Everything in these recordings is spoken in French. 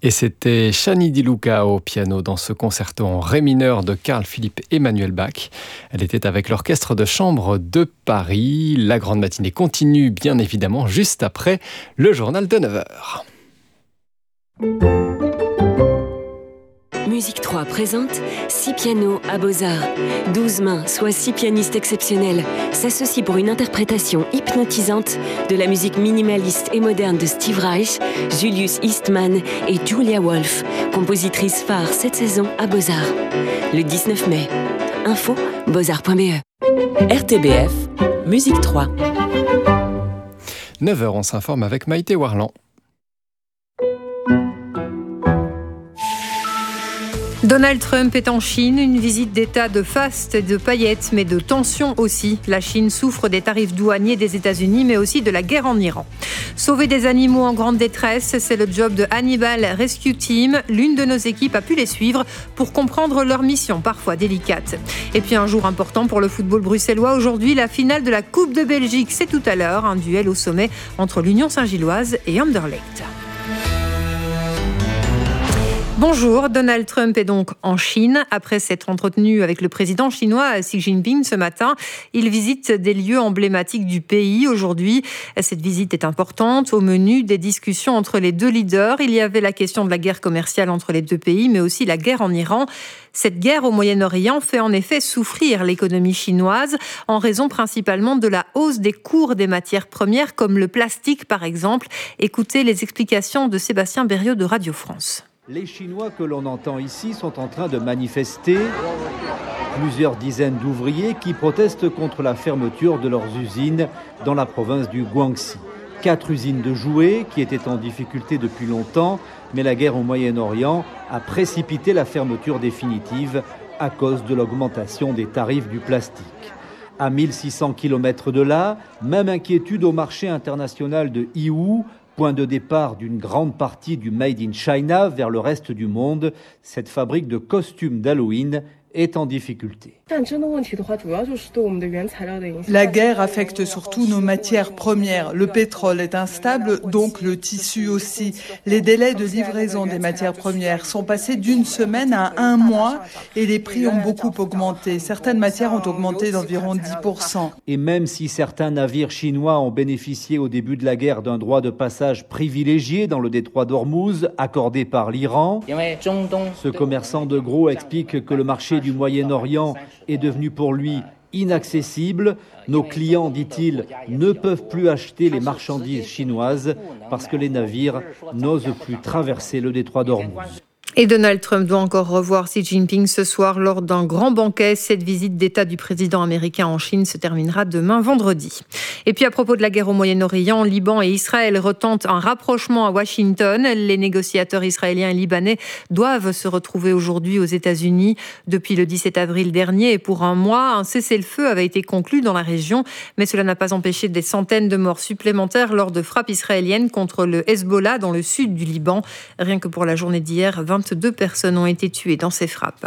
Et c'était Shani Di Luca au piano dans ce concerto en ré mineur de Carl Philipp Emanuel Bach. Elle était avec l'orchestre de chambre de Paris. La grande matinée continue bien évidemment juste après le journal de 9h. Musique 3 présente 6 pianos à Beaux-Arts. 12 mains, soit 6 pianistes exceptionnels, s'associent pour une interprétation hypnotisante de la musique minimaliste et moderne de Steve Reich, Julius Eastman et Julia Wolf, compositrice phare cette saison à Beaux-Arts. Le 19 mai. Info beaux-arts.be. RTBF, Musique 3. 9h, on s'informe avec Maïté Warland. Donald Trump est en Chine, une visite d'État de faste et de paillettes, mais de tension aussi. La Chine souffre des tarifs douaniers des États-Unis, mais aussi de la guerre en Iran. Sauver des animaux en grande détresse, c'est le job de Hannibal Rescue Team. L'une de nos équipes a pu les suivre pour comprendre leur mission, parfois délicate. Et puis un jour important pour le football bruxellois. Aujourd'hui, la finale de la Coupe de Belgique, c'est tout à l'heure. Un duel au sommet entre l'Union Saint-Gilloise et Anderlecht. Bonjour, Donald Trump est donc en Chine. Après s'être entretenu avec le président chinois Xi Jinping ce matin, il visite des lieux emblématiques du pays. Aujourd'hui, cette visite est importante. Au menu des discussions entre les deux leaders, il y avait la question de la guerre commerciale entre les deux pays, mais aussi la guerre en Iran. Cette guerre au Moyen-Orient fait en effet souffrir l'économie chinoise en raison principalement de la hausse des cours des matières premières comme le plastique par exemple. Écoutez les explications de Sébastien Berriot de Radio France. Les Chinois que l'on entend ici sont en train de manifester. Plusieurs dizaines d'ouvriers qui protestent contre la fermeture de leurs usines dans la province du Guangxi. 4 usines de jouets qui étaient en difficulté depuis longtemps, mais la guerre au Moyen-Orient a précipité la fermeture définitive à cause de l'augmentation des tarifs du plastique. À 1600 km de là, même inquiétude au marché international de Yiwu, point de départ d'une grande partie du Made in China vers le reste du monde. Cette fabrique de costumes d'Halloween est en difficulté. La guerre affecte surtout nos matières premières. Le pétrole est instable, donc le tissu aussi. Les délais de livraison des matières premières sont passés d'une semaine à 1 mois et les prix ont beaucoup augmenté. Certaines matières ont augmenté d'environ 10%. Et même si certains navires chinois ont bénéficié au début de la guerre d'un droit de passage privilégié dans le détroit d'Ormuz, accordé par l'Iran, ce commerçant de gros explique que le marché du Moyen-Orient est devenu pour lui inaccessible. Nos clients, dit-il, ne peuvent plus acheter les marchandises chinoises parce que les navires n'osent plus traverser le détroit d'Ormuz. Et Donald Trump doit encore revoir Xi Jinping ce soir lors d'un grand banquet. Cette visite d'État du président américain en Chine se terminera demain vendredi. Et puis à propos de la guerre au Moyen-Orient, Liban et Israël retentent un rapprochement à Washington. Les négociateurs israéliens et libanais doivent se retrouver aujourd'hui aux États-Unis. Depuis le 17 avril dernier et pour 1 mois, un cessez-le-feu avait été conclu dans la région. Mais cela n'a pas empêché des centaines de morts supplémentaires lors de frappes israéliennes contre le Hezbollah dans le sud du Liban. Rien que pour la journée d'hier, 22 personnes ont été tuées dans ces frappes.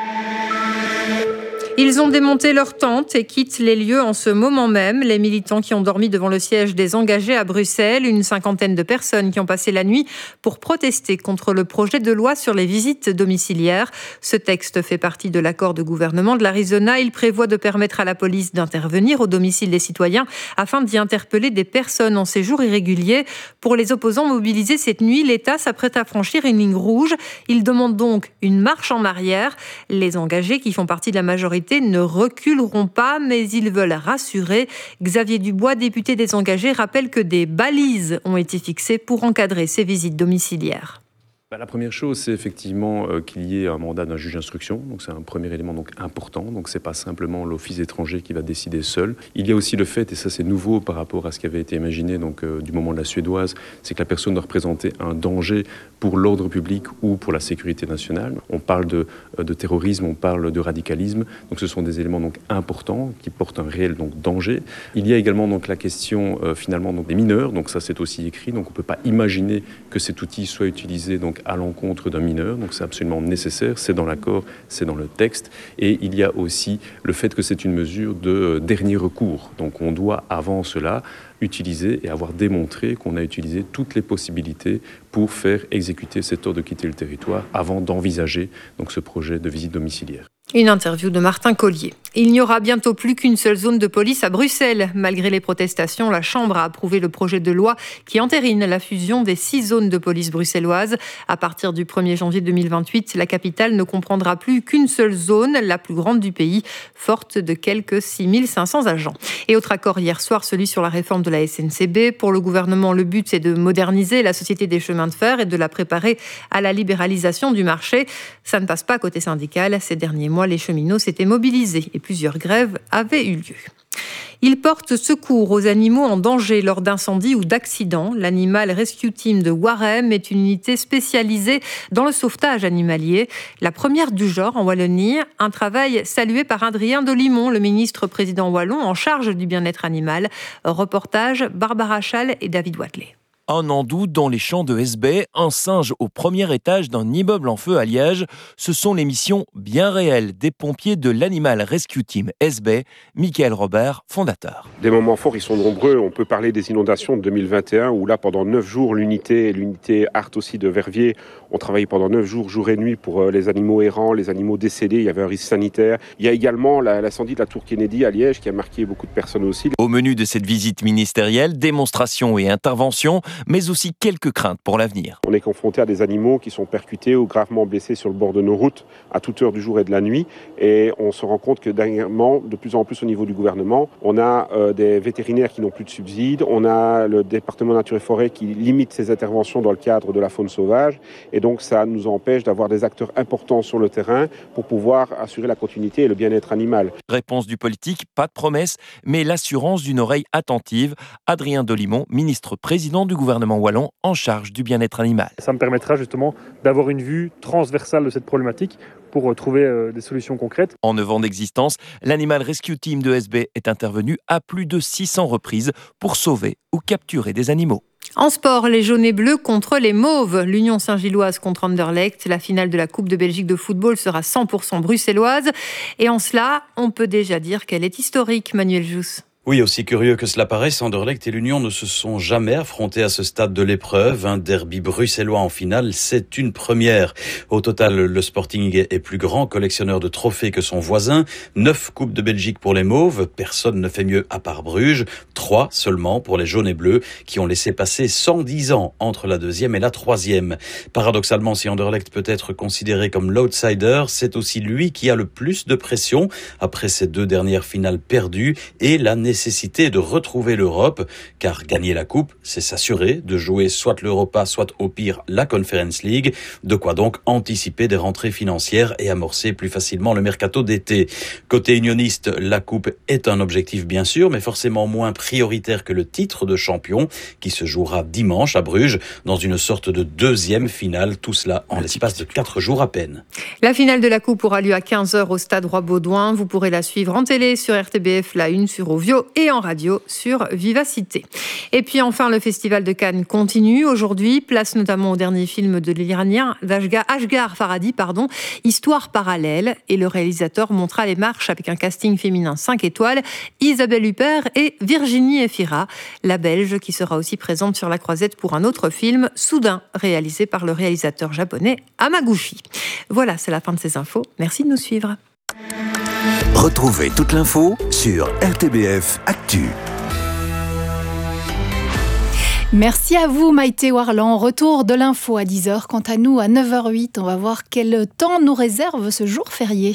Ils ont démonté leur tente et quittent les lieux en ce moment même. Les militants qui ont dormi devant le siège des engagés à Bruxelles, une 50aine de personnes qui ont passé la nuit pour protester contre le projet de loi sur les visites domiciliaires. Ce texte fait partie de l'accord de gouvernement de l'Arizona. Il prévoit de permettre à la police d'intervenir au domicile des citoyens afin d'y interpeller des personnes en séjour irrégulier. Pour les opposants mobilisés cette nuit, l'État s'apprête à franchir une ligne rouge. Il demande donc une marche en arrière. Les engagés, qui font partie de la majorité, ne reculeront pas, mais ils veulent rassurer. Xavier Dubois, député des engagés, rappelle que des balises ont été fixées pour encadrer ces visites domiciliaires. La première chose, c'est effectivement qu'il y ait un mandat d'un juge d'instruction. Donc c'est un premier élément donc important. Donc c'est pas simplement l'office étranger qui va décider seul. Il y a aussi le fait, et ça c'est nouveau par rapport à ce qui avait été imaginé donc du moment de la suédoise, c'est que la personne doit représenter un danger pour l'ordre public ou pour la sécurité nationale. On parle de terrorisme, on parle de radicalisme. Donc ce sont des éléments donc importants qui portent un réel donc danger. Il y a également donc la question finalement donc des mineurs. Donc ça c'est aussi écrit. Donc on peut pas imaginer que cet outil soit utilisé donc donc à l'encontre d'un mineur. Donc c'est absolument nécessaire, c'est dans l'accord, c'est dans le texte. Et il y a aussi le fait que c'est une mesure de dernier recours. Donc on doit avant cela utiliser et avoir démontré qu'on a utilisé toutes les possibilités pour faire exécuter cet ordre de quitter le territoire avant d'envisager donc ce projet de visite domiciliaire. Une interview de Martin Collier. Il n'y aura bientôt plus qu'une seule zone de police à Bruxelles. Malgré les protestations, la Chambre a approuvé le projet de loi qui entérine la fusion des 6 zones de police bruxelloises. À partir du 1er janvier 2028, la capitale ne comprendra plus qu'une seule zone, la plus grande du pays, forte de quelques 6500 agents. Et autre accord hier soir, celui sur la réforme de la SNCB. Pour le gouvernement, le but, c'est de moderniser la société des chemins de fer et de la préparer à la libéralisation du marché. Ça ne passe pas côté syndical. Ces derniers mois, les cheminots s'étaient mobilisés et plusieurs grèves avaient eu lieu. Ils portent secours aux animaux en danger lors d'incendies ou d'accidents. L'Animal Rescue Team de Warem est une unité spécialisée dans le sauvetage animalier. La première du genre en Wallonie, un travail salué par Adrien Dolimon, le ministre-président wallon en charge du bien-être animal. Reportage Barbara Schall et David Watley. Un andou dans les champs de Hesbaye, un singe au premier étage d'un immeuble en feu à Liège. Ce sont les missions bien réelles des pompiers de l'Animal Rescue Team Hesbaye. Michael Robert, fondateur. Des moments forts, ils sont nombreux. On peut parler des inondations de 2021 où là, pendant 9 jours, l'unité Art aussi de Verviers, ont travaillé pendant 9 jours, jour et nuit pour les animaux errants, les animaux décédés. Il y avait un risque sanitaire. Il y a également l'incendie de la tour Kennedy à Liège qui a marqué beaucoup de personnes aussi. Au menu de cette visite ministérielle, démonstration et intervention, mais aussi quelques craintes pour l'avenir. On est confronté à des animaux qui sont percutés ou gravement blessés sur le bord de nos routes à toute heure du jour et de la nuit. Et on se rend compte que dernièrement, de plus en plus au niveau du gouvernement, on a des vétérinaires qui n'ont plus de subsides, on a le département nature et forêt qui limite ses interventions dans le cadre de la faune sauvage. Et donc ça nous empêche d'avoir des acteurs importants sur le terrain pour pouvoir assurer la continuité et le bien-être animal. Réponse du politique, pas de promesse, mais l'assurance d'une oreille attentive. Adrien Dolimon, ministre-président du gouvernement wallon en charge du bien-être animal. Ça me permettra justement d'avoir une vue transversale de cette problématique pour trouver des solutions concrètes. En 9 ans d'existence, l'Animal Rescue Team de Hesbaye est intervenu à plus de 600 reprises pour sauver ou capturer des animaux. En sport, les jaunes et bleus contre les mauves. L'Union Saint-Gilloise contre Anderlecht. La finale de la Coupe de Belgique de football sera 100% bruxelloise. Et en cela, on peut déjà dire qu'elle est historique, Manuel Jousse. Oui, aussi curieux que cela paraisse, Anderlecht et l'Union ne se sont jamais affrontés à ce stade de l'épreuve. Un derby bruxellois en finale, c'est une première. Au total, le Sporting est plus grand collectionneur de trophées que son voisin. 9 Coupes de Belgique pour les Mauves, personne ne fait mieux à part Bruges. 3 seulement pour les jaunes et bleus, qui ont laissé passer 110 ans entre la deuxième et la troisième. Paradoxalement, si Anderlecht peut être considéré comme l'outsider, c'est aussi lui qui a le plus de pression après ces 2 dernières finales perdues et la nécessité de retrouver l'Europe, car gagner la coupe, c'est s'assurer de jouer soit l'Europa, soit au pire la Conference League, de quoi donc anticiper des rentrées financières et amorcer plus facilement le mercato d'été. Côté unioniste, la coupe est un objectif bien sûr, mais forcément moins prioritaire que le titre de champion, qui se jouera dimanche à Bruges, dans une sorte de deuxième finale, tout cela en l'espace de 4 jours à peine. La finale de la coupe aura lieu à 15h au stade Roi-Baudouin. Vous pourrez la suivre en télé sur RTBF, la 1 sur Ovio et en radio sur Vivacité. Et puis enfin, le Festival de Cannes continue aujourd'hui. Place notamment au dernier film de l'Iranien Ashghar Farhadi, Histoire parallèle. Et le réalisateur montra les marches avec un casting féminin 5 étoiles, Isabelle Huppert et Virginie Efira, la Belge qui sera aussi présente sur la croisette pour un autre film, Soudain, réalisé par le réalisateur japonais Hamaguchi. Voilà, c'est la fin de ces infos. Merci de nous suivre. Retrouvez toute l'info sur RTBF Actu. Merci à vous Maïté Warlan. Retour de l'info à 10h. Quant à nous, à 9h08, on va voir quel temps nous réserve ce jour férié.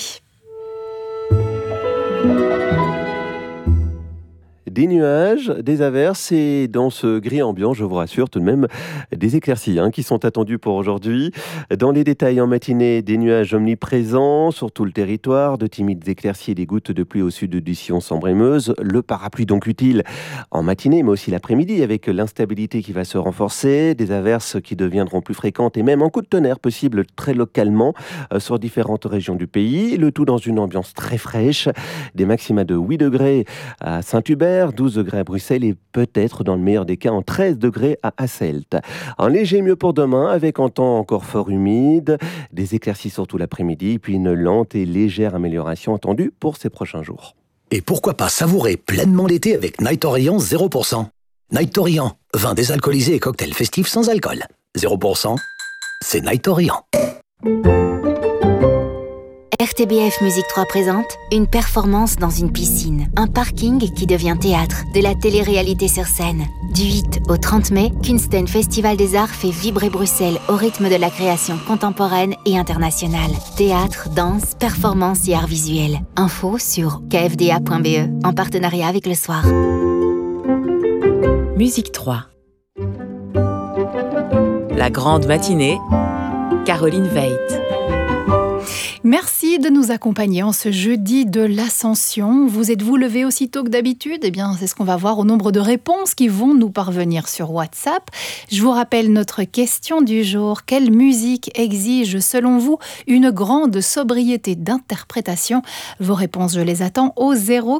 Des nuages, des averses et dans ce gris ambiant, je vous rassure tout de même, des éclaircies qui sont attendues pour aujourd'hui. Dans les détails en matinée, des nuages omniprésents sur tout le territoire, de timides éclaircies et des gouttes de pluie au sud du Sillon Sambre-et-Meuse. Le parapluie donc utile en matinée mais aussi l'après-midi avec l'instabilité qui va se renforcer, des averses qui deviendront plus fréquentes et même un coup de tonnerre possible très localement sur différentes régions du pays. Le tout dans une ambiance très fraîche, des maxima de 8 degrés à Saint-Hubert, lumière, 12 degrés à Bruxelles et peut-être dans le meilleur des cas en 13 degrés à Hasselt. Un léger mieux pour demain avec un temps encore fort humide, des éclaircies surtout l'après-midi, puis une lente et légère amélioration attendue pour ces prochains jours. Et pourquoi pas savourer pleinement l'été avec Night Orient 0%. Night Orient, vin désalcoolisé et cocktail festif sans alcool. 0%, c'est Night Orient. RTBF Musique 3 présente une performance dans une piscine, un parking qui devient théâtre, de la télé-réalité sur scène. Du 8 au 30 mai, Kunsten Festival des Arts fait vibrer Bruxelles au rythme de la création contemporaine et internationale. Théâtre, danse, performance et arts visuels. Info sur kfda.be en partenariat avec Le Soir. Musique 3. La grande matinée, Caroline Veit. Merci de nous accompagner en ce jeudi de l'Ascension. Vous êtes-vous levé aussitôt que d'habitude ? Eh bien, c'est ce qu'on va voir au nombre de réponses qui vont nous parvenir sur WhatsApp. Je vous rappelle notre question du jour. Quelle musique exige, selon vous, une grande sobriété d'interprétation ? Vos réponses, je les attends au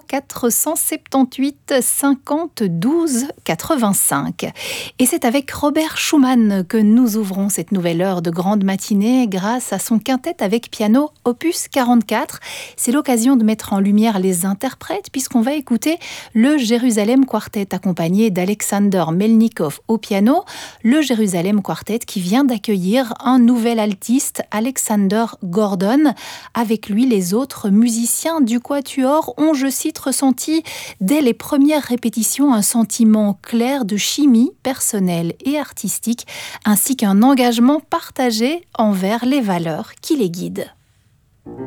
0478 50 12 85. Et c'est avec Robert Schumann que nous ouvrons cette nouvelle heure de grande matinée grâce à son quintet avec piano opus 44. C'est l'occasion de mettre en lumière les interprètes puisqu'on va écouter le Jérusalem Quartet accompagné d'Alexander Melnikov au piano. Le Jérusalem Quartet qui vient d'accueillir un nouvel altiste, Alexander Gordon. Avec lui, les autres musiciens du quatuor ont, je cite, ressenti dès les premières répétitions un sentiment clair de chimie personnelle et artistique ainsi qu'un engagement partagé envers les valeurs qui les guident.